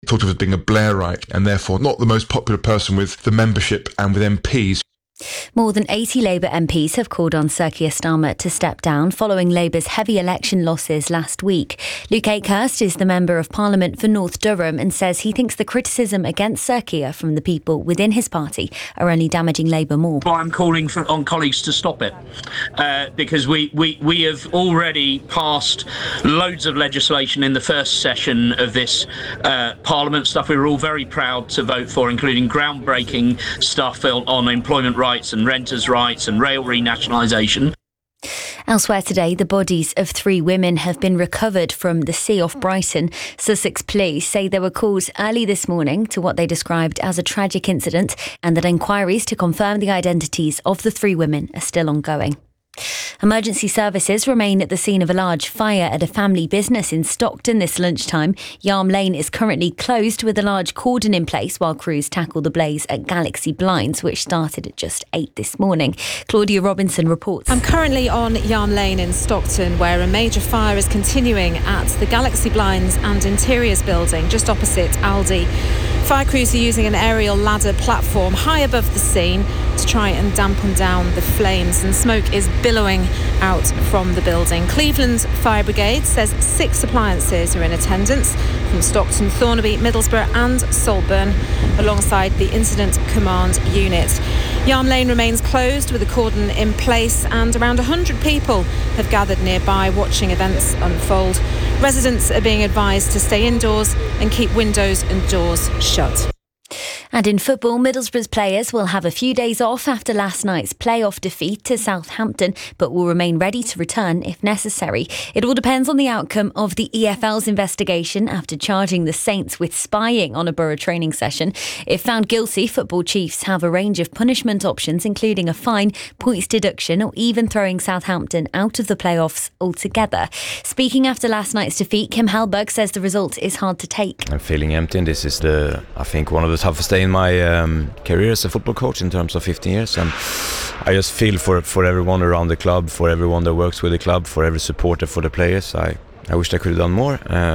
thought of as being a Blairite and therefore not the most popular person with the membership and with MPs. More than 80 Labour MPs have called on Sir Keir Starmer to step down following Labour's heavy election losses last week. Luke Akehurst is the Member of Parliament for North Durham and says he thinks the criticism against Sir Keir from the people within his party are only damaging Labour more. I'm calling on colleagues to stop it because we have already passed loads of legislation in the first session of this Parliament, stuff we were all very proud to vote for, including groundbreaking stuff on employment rights and renters' rights and rail renationalisation. Elsewhere today, the bodies of 3 women have been recovered from the sea off Brighton. Sussex Police say there were calls early this morning to what they described as a tragic incident and that inquiries to confirm the identities of the 3 women are still ongoing. Emergency services remain at the scene of a large fire at a family business in Stockton this lunchtime. Yarm Lane is currently closed with a large cordon in place while crews tackle the blaze at Galaxy Blinds, which started at just 8 this morning. Claudia Robinson reports. I'm currently on Yarm Lane in Stockton, where a major fire is continuing at the Galaxy Blinds and Interiors building just opposite Aldi. Fire crews are using an aerial ladder platform high above the scene to try and dampen down the flames, and smoke is billowing out from the building. Cleveland's Fire Brigade says 6 appliances are in attendance from Stockton, Thornaby, Middlesbrough and Saltburn, alongside the Incident Command Unit. Yarm Lane remains closed with a cordon in place, and around 100 people have gathered nearby watching events unfold. Residents are being advised to stay indoors and keep windows and doors shut. And in football, Middlesbrough's players will have a few days off after last night's playoff defeat to Southampton, but will remain ready to return if necessary. It all depends on the outcome of the EFL's investigation after charging the Saints with spying on a Borough training session. If found guilty, football chiefs have a range of punishment options, including a fine, points deduction, or even throwing Southampton out of the playoffs altogether. Speaking after last night's defeat, Kim Hellberg says the result is hard to take. I'm feeling empty, and this is I think one of the toughest days in my career as a football coach in terms of 15 years, and I just feel for everyone around the club, for everyone that works with the club, for every supporter, for the players. I wish I could have done more.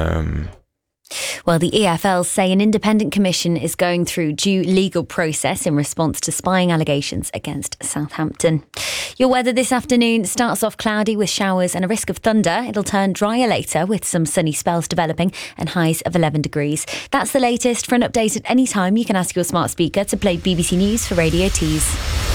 Well, the EFL say an independent commission is going through due legal process in response to spying allegations against Southampton. Your weather this afternoon starts off cloudy with showers and a risk of thunder. It'll turn drier later with some sunny spells developing and highs of 11 degrees. That's the latest. For an update at any time, you can ask your smart speaker to play BBC News for Radio Tees.